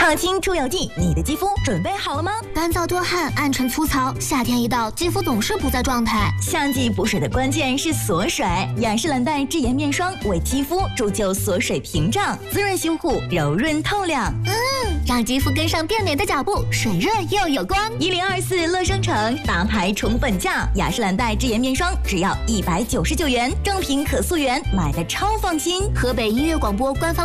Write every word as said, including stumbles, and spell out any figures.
创新出游记，你的肌肤准备好了吗？ 干燥多汗、暗沉粗糙，夏天一到，肌肤总是不在状态。 夏季补水的关键是锁水，雅诗兰黛智妍面霜为肌肤铸就锁水屏障，滋润修护，柔润透亮。 嗯，让肌肤跟上变美的脚步，水润又有光。 一零二四乐生城大牌宠本价，雅诗兰黛智妍面霜只要一百九十九元，正品可溯源，买的超放心。 河北音乐广播官方。